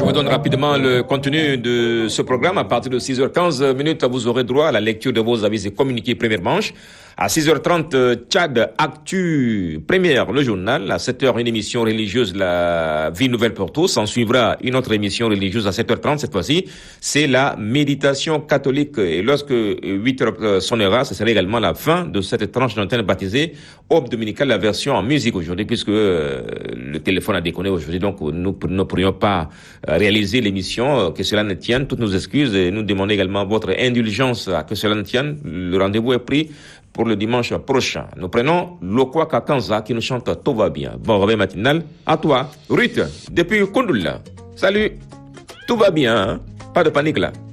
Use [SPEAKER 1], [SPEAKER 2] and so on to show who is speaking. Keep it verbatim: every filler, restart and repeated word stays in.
[SPEAKER 1] Je vous donne rapidement le contenu de ce programme. À partir de six heures quinze minutes, vous aurez droit à la lecture de vos avis et communiqués première manche. À six heures trente, Tchad Actu Première, le journal. À sept heures, une émission religieuse, La Vie Nouvelle pour tous. En suivra une autre émission religieuse à sept heures trente, cette fois-ci. C'est la méditation catholique. Et lorsque huit heures sonnera, ce sera également la fin de cette tranche d'antenne baptisée Aube dominicale, la version en musique aujourd'hui, puisque euh, le téléphone a déconné aujourd'hui. Donc, nous ne pourrions pas réaliser l'émission. Que cela ne tienne. Toutes nos excuses. Et nous demandons également votre indulgence à que cela ne tienne. Le rendez-vous est pris pour le dimanche prochain. Nous prenons Lokwa Kakanza qui nous chante Tout va bien. Bon réveil matinal. À toi, Ruth, depuis Kondula. Salut. Tout va bien, hein? Pas de panique là.